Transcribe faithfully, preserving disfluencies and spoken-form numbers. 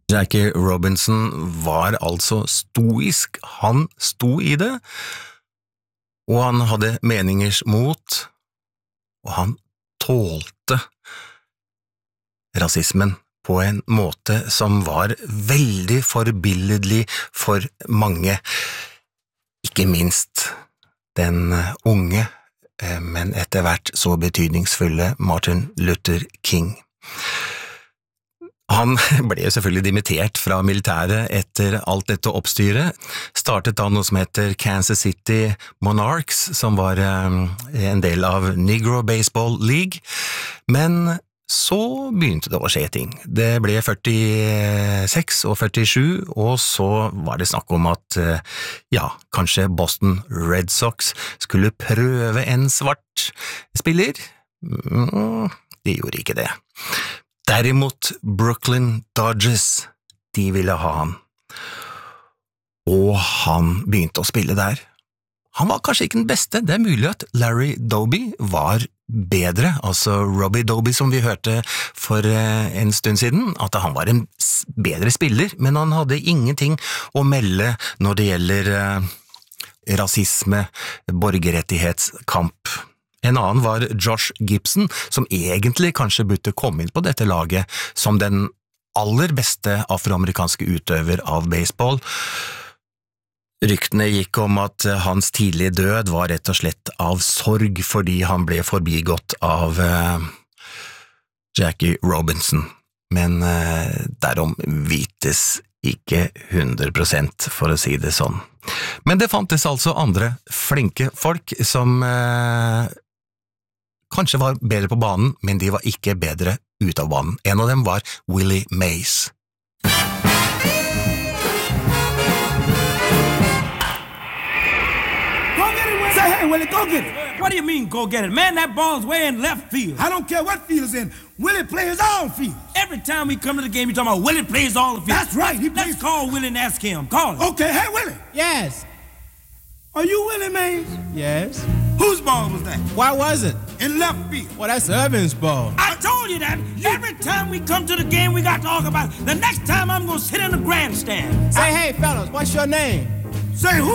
Jackie Robinson var altså stoisk, han sto i det, og han hadde meningers mot, og han tålte rasismen på en måte som var veldig forbilledlig for mange, ikke minst den unge, men etter hvert så betydningsfulle Martin Luther King. Han ble selvfølgelig dimittert fra militæret etter alt dette oppstyret, startet da noe som heter Kansas City Monarchs, som var en del av Negro Baseball League, men så begynte det å skje ting. Det ble førtiseks og førtisju, og så var det snakk om at, ja, kanskje Boston Red Sox skulle prøve en svart spiller. De gjorde ikke det. Derimot Brooklyn Dodgers, de ville ha han. Og han begynte å spille der. Han var kanskje ikke den beste, det er mulig at Larry Doby var bedre, altså Robbie Doby som vi hørte for en stund siden, at han var en bedre spiller, men han hadde ingenting å melde når det gjelder rasisme, borgerrettighetskamp. En annen var Josh Gibson, som egentlig kanskje burde komme inn på dette laget som den aller beste afroamerikanske utøver av baseball. Ryktene gikk om at hans tidlige død var rett og slett av sorg fordi han ble forbigått av uh, Jackie Robinson, men uh, derom vites ikke hundre prosent for å si det sånn. Men det fantes altså andre flinke folk som uh, kanskje var bedre på banen, men de var ikke bedre ut av banen. En av dem var Willie Mays. Hey, Willie, go get it. What do you mean, go get it? Man, that ball's way in left field. I don't care what field it's in. Willie plays all field. Every time we come to the game, you're talking about Willie plays all the field. That's right. He plays. Let's call Willie and ask him. Call him. Okay, hey, Willie. Yes. Are you Willie Mays? Yes. Whose ball was that? Why was it? In left field. Well, that's Irvin's ball. I told you that. Every time we come to the game, we got to talk about it. The next time, I'm going to sit in the grandstand. Say, I... hey, fellas, what's your name? Say who?